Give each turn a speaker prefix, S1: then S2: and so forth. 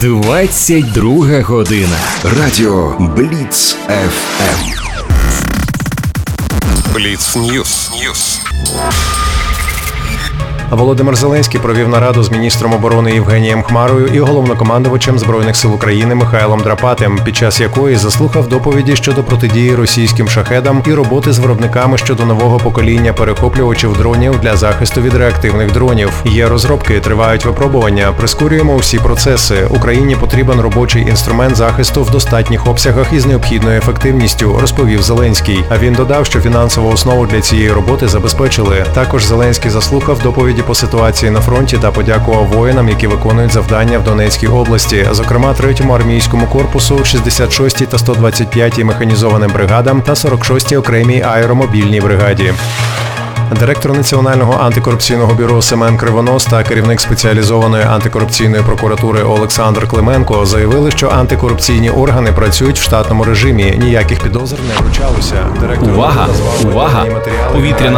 S1: 22 година.
S2: Радіо Бліц ФМ.
S3: Бліц Ньюс.
S4: Володимир Зеленський провів нараду з міністром оборони Євгенієм Хмарою і головнокомандувачем Збройних сил України Михайлом Драпатим, під час якої заслухав доповіді щодо протидії російським шахедам і роботи з виробниками щодо нового покоління перехоплювачів дронів для захисту від реактивних дронів. Є розробки, тривають випробування, прискорюємо всі процеси. Україні потрібен робочий інструмент захисту в достатніх обсягах і з необхідною ефективністю, розповів Зеленський. А він додав, що фінансову основу для цієї роботи забезпечили. Також Зеленський заслухав доповіді по ситуації на фронті та подякував воїнам, які виконують завдання в Донецькій області, зокрема 3-му армійському корпусу, 66-й та 125-й механізованим бригадам та 46-й окремій аеромобільній бригаді. Директор Національного антикорупційного бюро Семен Кривонос та керівник спеціалізованої антикорупційної прокуратури Олександр Клименко заявили, що антикорупційні органи працюють в штатному режимі. Ніяких підозр не вручалося.
S1: Увага! Повітряна